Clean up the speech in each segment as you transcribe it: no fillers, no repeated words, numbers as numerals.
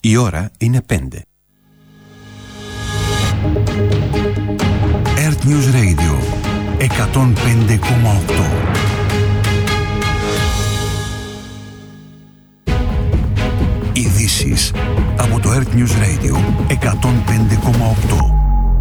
Η ώρα είναι 5. Earth News Radio 105,8. Ειδήσεις από το Earth News Radio 105,8.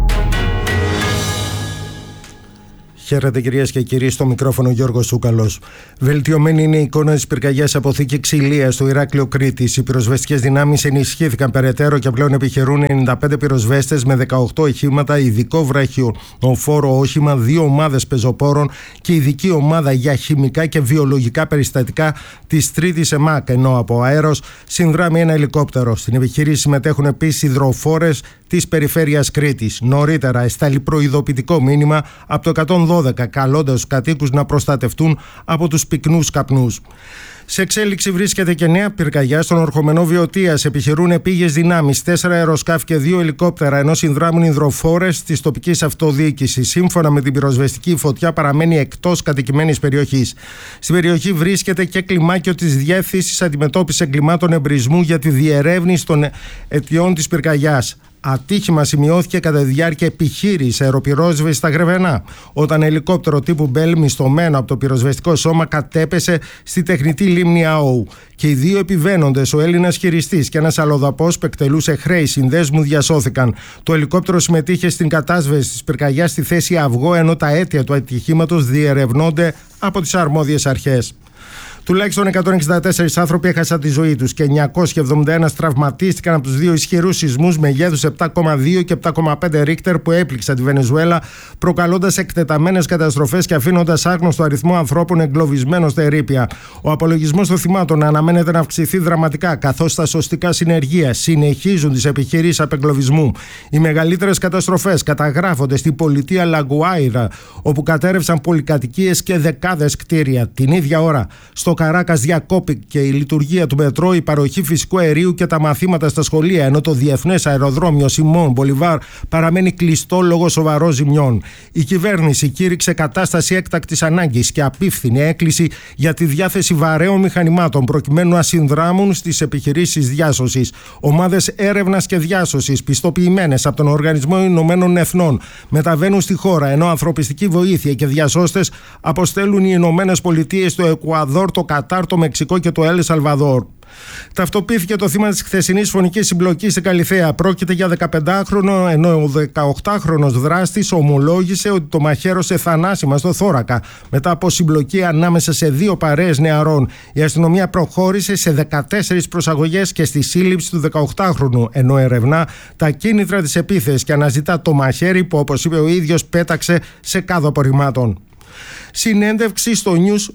Χαίρετε κυρίες και κύριοι, στο μικρόφωνο Γιώργος Σούκαλος. Βελτιωμένη είναι η εικόνα της πυρκαγιάς αποθήκη ξυλίας στο Ηράκλειο Κρήτης. Οι πυροσβεστικές δυνάμεις ενισχύθηκαν περαιτέρω και πλέον επιχειρούν 95 πυροσβέστες με 18 οχήματα, ειδικό βραχιοφόρο όχημα, 2 ομάδες πεζοπόρων και ειδική ομάδα για χημικά και βιολογικά περιστατικά της 3ης ΕΜΑΚ, ενώ από αέρος συνδράμει ένα ελικόπτερο. Στην επιχείρηση συμμετέχουν επίσης υδροφόρες της περιφέρειας Κρήτης. Νωρίτερα εστάλει προειδοποιητικό μήνυμα από το 112, καλώντας τους κατοίκους να προστατευτούν από τους πυκνούς καπνούς. Σε εξέλιξη βρίσκεται και νέα πυρκαγιά στον ορχομενό Βιωτίας. Επιχειρούν επίγειες δυνάμεις, 4 αεροσκάφη και 2 ελικόπτερα, ενώ συνδράμουν υδροφόρες της τοπικής αυτοδιοίκησης. Σύμφωνα με την πυροσβεστική, η φωτιά παραμένει εκτός κατοικημένης περιοχής. Στην περιοχή βρίσκεται και κλιμάκιο της Διεύθυνσης Αντιμετώπισης Εγκλημάτων Εμπρισμού για τη διερεύνηση των αιτιών της πυρκαγιάς. Ατύχημα σημειώθηκε κατά τη διάρκεια επιχείρησης αεροπυρόσβεσης στα Γρεβενά, όταν ελικόπτερο τύπου Μπέλ, μισθωμένο από το πυροσβεστικό σώμα, κατέπεσε στη τεχνητή λίμνη ΑΟ. Και οι 2 επιβαίνοντες, ο Έλληνας χειριστής και ένας αλλοδαπός που εκτελούσε χρέη συνδέσμου, διασώθηκαν. Το ελικόπτερο συμμετείχε στην κατάσβεση της πυρκαγιάς στη θέση Αυγό, ενώ τα αίτια του ατυχήματος διερευνώνται από τις αρμόδιες αρχές. Τουλάχιστον 164 άνθρωποι έχασαν τη ζωή τους και 971 τραυματίστηκαν από τους 2 ισχυρούς σεισμούς μεγέθους 7,2 και 7,5 Ρίχτερ που έπληξαν τη Βενεζουέλα, προκαλώντας εκτεταμένες καταστροφές και αφήνοντας άγνωστο αριθμό ανθρώπων εγκλωβισμένους στα ερείπια. Ο απολογισμός των θυμάτων αναμένεται να αυξηθεί δραματικά, καθώς τα σωστικά συνεργεία συνεχίζουν τις επιχειρήσεις απεγκλωβισμού. Οι μεγαλύτερες καταστροφές καταγράφονται στην πολιτεία Λαγκουάιρα, όπου κατέρευσαν πολυκατοικίες και δεκάδες κτίρια. Την ίδια ώρα, στο Καράκας διακόπηκε η λειτουργία του μετρό, η παροχή φυσικού αερίου και τα μαθήματα στα σχολεία, ενώ το διεθνές αεροδρόμιο Σιμών Μπολιβάρ παραμένει κλειστό λόγω σοβαρών ζημιών. Η κυβέρνηση κήρυξε κατάσταση έκτακτης ανάγκης και απίφθινε έκκληση για τη διάθεση βαρέων μηχανημάτων προκειμένου να συνδράμουν στις επιχειρήσεις διάσωσης. Ομάδες έρευνας και διάσωσης πιστοποιημένες από τον Οργανισμό Ηνωμένων Εθνών μεταβαίνουν στη χώρα, ενώ ανθρωπιστική βοήθεια και διασώστες αποστέλουν οι Ηνωμένες Πολιτείες, το Εκουαδόρ, το Κατάρ, το Μεξικό και το Ελ Σαλβαδόρ. Ταυτοποιήθηκε το θύμα της χθεσινής φωνικής συμπλοκής στην Καλιθέα. Πρόκειται για 15χρονο, ενώ ο 18χρονος δράστης ομολόγησε ότι το μαχαίρωσε θανάσιμα στο θώρακα μετά από συμπλοκή ανάμεσα σε 2 παρέες νεαρών. Η αστυνομία προχώρησε σε 14 προσαγωγές και στη σύλληψη του 18χρονου, ενώ ερευνά τα κίνητρα της επίθεσης και αναζητά το μαχαίρι που, όπως είπε ο ίδιος, πέταξε σε κάδο απορριμμάτων. Συνέντευξη στο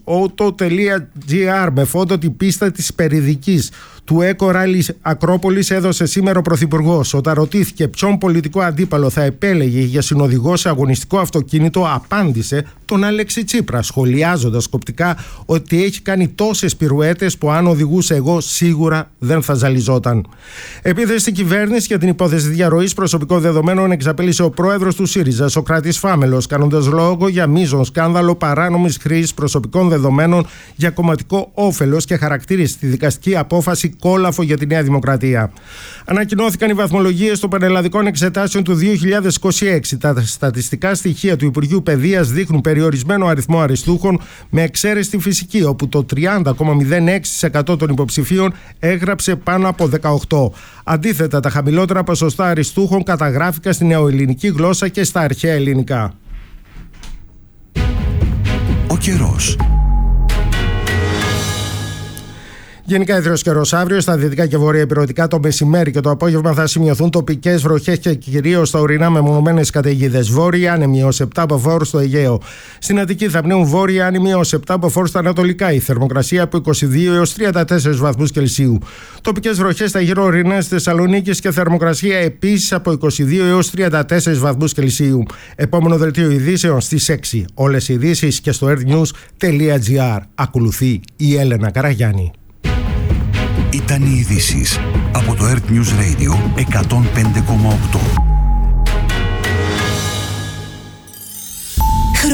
newsauto.gr με φόντο την πίστα της Περιδικής του Eco Rally Ακρόπολης έδωσε σήμερα ο Πρωθυπουργός. Όταν ρωτήθηκε ποιον πολιτικό αντίπαλο θα επέλεγε για συνοδηγό σε αγωνιστικό αυτοκίνητο, απάντησε τον Αλέξη Τσίπρα, σχολιάζοντας σκοπτικά ότι έχει κάνει τόσες πυρουέτες που αν οδηγούσε εγώ σίγουρα δεν θα ζαλιζόταν. Επίθεση στην κυβέρνηση για την υπόθεση διαρροής προσωπικών δεδομένων εξαπέλυσε ο πρόεδρος του ΣΥΡΙΖΑ, Σωκράτης Φάμελος, κάνοντας λόγο για μείζον σκάνδαλο παράνομης χρήσης προσωπικών δεδομένων για κομματικό όφελος και χαρακτήρισε τη δικαστική απόφαση κόλαφο για τη Νέα Δημοκρατία. Ανακοινώθηκαν οι βαθμολογίες των πανελλαδικών εξετάσεων του 2026. Τα στατιστικά στοιχεία του Υπουργείου Παιδείας δείχνουν περιορισμένο αριθμό αριστούχων, με εξαίρεση τη φυσική, όπου το 30,06% των υποψηφίων έγραψε πάνω από 18. Αντίθετα, τα χαμηλότερα ποσοστά αριστούχων καταγράφηκαν στη νεοελληνική γλώσσα και στα αρχαία ελληνικά. Ο καιρός. Γενικά ιδρύος καιρός αύριο στα δυτικά και βορειοεπειρωτικά το μεσημέρι και το απόγευμα θα σημειωθούν τοπικές βροχές και κυρίως στα ορεινά μεμονωμένες καταιγίδες. Βόρεια άνεμοι έως 7 από φόρους στο Αιγαίο. Στην Αττική θα πνέουν βόρεια άνεμοι έως 7 από φόρους στα ανατολικά. Η θερμοκρασία από 22 έως 34 βαθμούς Κελσίου. Τοπικές βροχές στα γύρω ορεινά της Θεσσαλονίκης και θερμοκρασία επίσης από 22 έως 34 βαθμούς Κελσίου. Επόμενο δελτίο ειδήσεων στις 6. Όλες οι ειδήσεις και στο earthnews.gr. Ακολουθεί η Έλενα Καραγιάννη. Ήταν οι ειδήσεις από το Earth News Radio 105,8.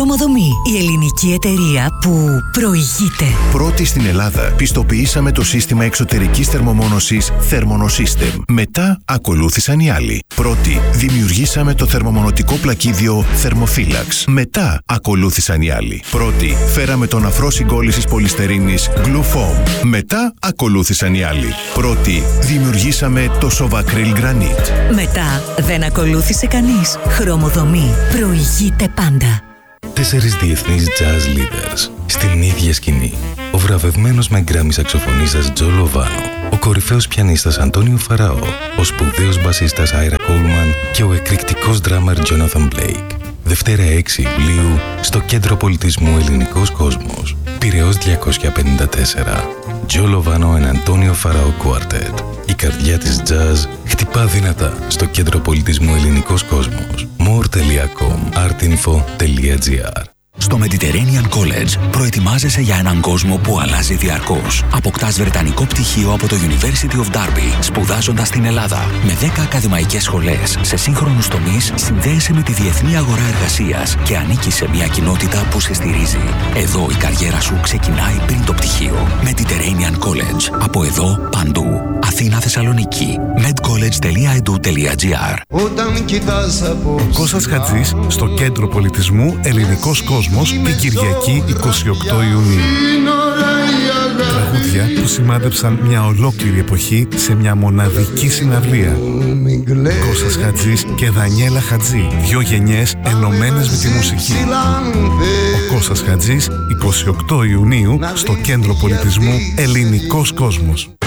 Χρωμοδομή, η ελληνική εταιρεία που προηγείται. Πρώτη στην Ελλάδα πιστοποιήσαμε το σύστημα εξωτερικής θερμομόνωσης Thermonosystem. Μετά ακολούθησαν οι άλλοι. Πρώτη δημιουργήσαμε το θερμομονωτικό πλακίδιο Thermophilax. Μετά ακολούθησαν οι άλλοι. Πρώτη φέραμε τον αφρό συγκόλλησης πολυστερίνης Glufoam. Μετά ακολούθησαν οι άλλοι. Πρώτη δημιουργήσαμε το Sovacryl Granite. Μετά δεν ακολούθησε κανείς. Χρωμοδομή, προηγείται πάντα. 4 διεθνείς jazz leaders στην ίδια σκηνή. Ο βραβευμένος με γκράμι σαξοφωνίστας Τζο Λοβάνο, ο κορυφαίος πιανίστας Αντώνιο Φαραώ, ο σπουδαίος μπασίστας Άιρα Κόλμαν και ο εκρηκτικός ντράμερ Τζόναθαν Μπλέικ. Δευτέρα 6 Ιουλίου στο Κέντρο Πολιτισμού Ελληνικός Κόσμος. Πειραιώς 254. Τζο Λοβάνο and Αντώνιο Φαραώ Quartet. Η καρδιά της jazz χτυπά δυνατά στο Κέντρο Πολιτισμού Ελληνικός Κόσμος. more.com artinfo.gr. Στο Mediterranean College προετοιμάζεσαι για έναν κόσμο που αλλάζει διαρκώς. Αποκτάς βρετανικό πτυχίο από το University of Derby, σπουδάζοντας στην Ελλάδα. Με 10 ακαδημαϊκές σχολές σε σύγχρονους τομείς, συνδέεσαι με τη διεθνή αγορά εργασίας και ανήκεις σε μια κοινότητα που σε στηρίζει. Εδώ η καριέρα σου ξεκινάει πριν το πτυχίο. Mediterranean College. Από εδώ, παντού. Αθήνα, Θεσσαλονίκη. medcollege.edu.gr. Κώστας Χατζής στο Κέντρο Πολιτισμού Ελληνικός Κόσμος την Κυριακή 28 Ιουνίου. Τραγούδια που σημάδεψαν μια ολόκληρη εποχή σε μια μοναδική συναυλία. Κώστας Χατζής και Δανιέλα Χατζή, 2 γενιές ενωμένες με τη μουσική. Ο Κώστας Χατζής 28 Ιουνίου στο Κέντρο Πολιτισμού Ελληνικός Κόσμος.